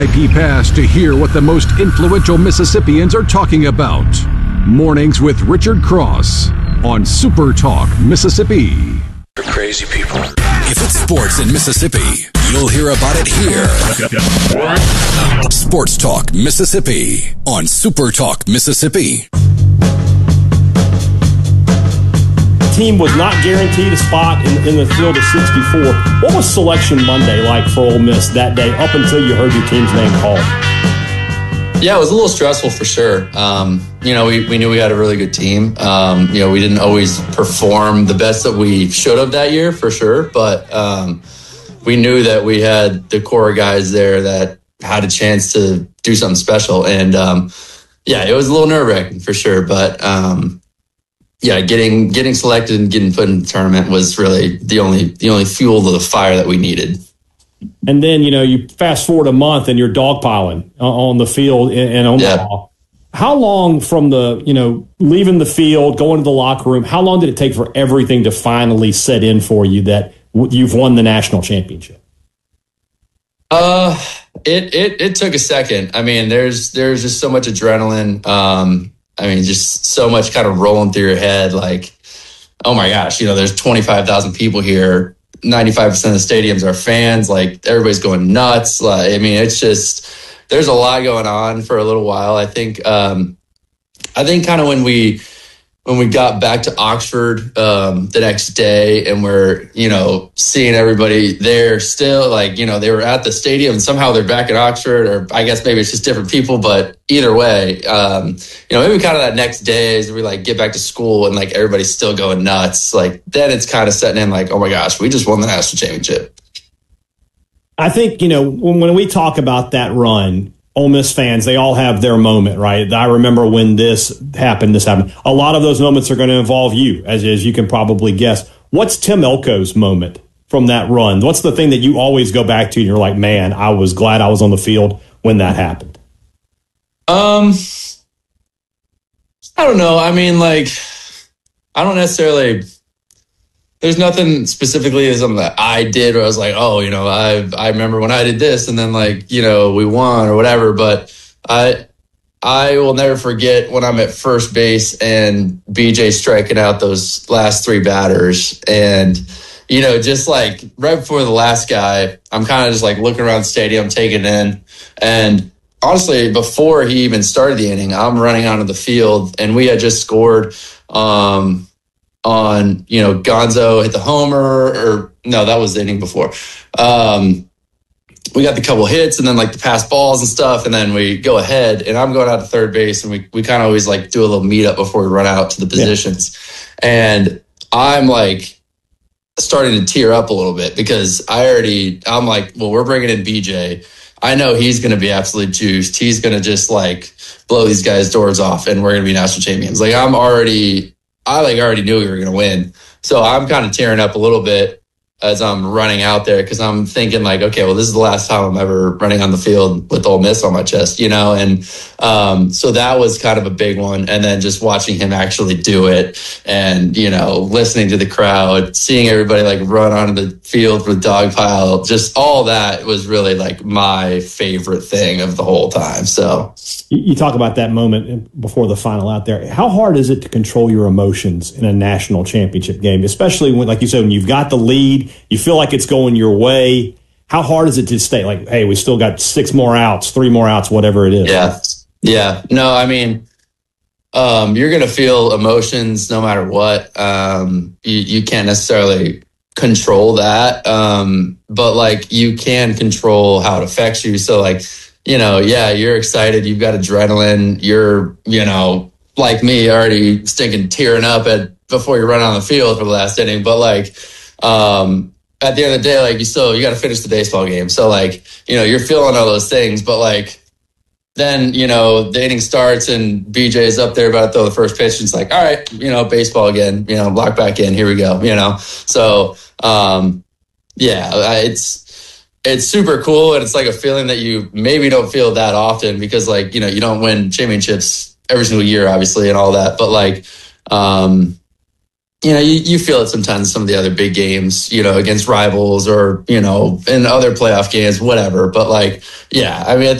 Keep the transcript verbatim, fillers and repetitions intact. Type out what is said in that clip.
V I P pass to hear what the most influential Mississippians are talking about. Mornings with Richard Cross on Super Talk Mississippi. For crazy people. If it's sports in Mississippi, you'll hear about it here. Sports Talk Mississippi on Super Talk Mississippi. Team was not guaranteed a spot in, in the field of sixty-four. What was Selection Monday like for Ole Miss that day up until you heard your team's name called? Yeah, it was a little stressful for sure. Um, you know, we, we knew we had a really good team. Um, you know, we didn't always perform the best that we should have that year for sure, but um, we knew that we had the core guys there that had a chance to do something special. And um, yeah, it was a little nerve-wracking for sure, but um, yeah, getting getting selected and getting put in the tournament was really the only the only fuel to the fire that we needed. And then, you know, you fast forward a month and you're dogpiling on the field in Omaha. Yeah. How long from the, you know, leaving the field, going to the locker room, how long did it take for everything to finally set in for you that you've won the national championship? Uh, it it it took a second. I mean, there's there's just so much adrenaline. Um, I mean, just so much kind of rolling through your head. Like, oh my gosh, you know, there's twenty-five thousand people here. ninety-five percent of the stadiums are fans. Like, everybody's going nuts. Like, I mean, it's just, there's a lot going on for a little while. I think, um, I think kind of when we, when we got back to Oxford, um, the next day and we're, you know, seeing everybody there still, like, you know, they were at the stadium and somehow they're back at Oxford, or I guess maybe it's just different people, but either way, um, you know, maybe kind of that next day as we like get back to school and like everybody's still going nuts. Like, then it's kind of setting in like, oh my gosh, we just won the national championship. I think, you know, when, when we talk about that run, Ole Miss fans, they all have their moment, right? I remember when this happened, this happened. A lot of those moments are going to involve you, as, as you can probably guess. What's Tim Elko's moment from that run? What's the thing that you always go back to and you're like, man, I was glad I was on the field when that happened? Um, I don't know. I mean, like, I don't necessarily... There's nothing specifically as something that I did where I was like, oh, you know, I I remember when I did this and then like, you know, we won or whatever. But I I will never forget when I'm at first base and B J striking out those last three batters. And, you know, just like right before the last guy, I'm kind of just like looking around the stadium, taking it in. And honestly, before he even started the inning, I'm running onto the field and we had just scored um on, you know, Gonzo hit the homer, or no, that was the inning before. Um, we got the couple hits and then like the pass balls and stuff. And then we go ahead and I'm going out to third base and we, we kind of always like do a little meetup before we run out to the positions. Yeah. And I'm like starting to tear up a little bit because I already, I'm like, well, we're bringing in B J. I know he's going to be absolutely juiced. He's going to just like blow these guys' doors off and we're going to be national champions. Like I'm already, I like already knew we were going to win. So I'm kind of tearing up a little bit as I'm running out there because I'm thinking like, okay, well, this is the last time I'm ever running on the field with Ole Miss on my chest, you know? And um, so that was kind of a big one. And then just watching him actually do it and, you know, listening to the crowd, seeing everybody like run onto the field for the dog pile, just all that was really like my favorite thing of the whole time. So you talk about that moment before the final out there. How hard is it to control your emotions in a national championship game, especially when, like you said, when you've got the lead, you feel like it's going your way? How hard is it to stay like, hey, we still got six more outs, three more outs, whatever it is? Yeah. Yeah. No, I mean, um, you're going to feel emotions no matter what. Um, you, you can't necessarily control that. Um, but like you can control how it affects you. So like, you know, yeah, you're excited. You've got adrenaline. You're, you know, like me, already stinking tearing up at before you run on the field for the last inning. But like, um, at the end of the day, like you still, you got to finish the baseball game. So like, you know, you're feeling all those things, but like, then, you know, the inning starts and B J is up there about to throw the first pitch. And it's like, all right, you know, baseball again, you know, lock back in, here we go, you know? So, um, yeah, it's, it's super cool. And it's like a feeling that you maybe don't feel that often because like, you know, you don't win championships every single year, obviously, and all that. But like, um, you know, you, you feel it sometimes in some of the other big games, you know, against rivals or, you know, in other playoff games, whatever. But like, yeah, I mean,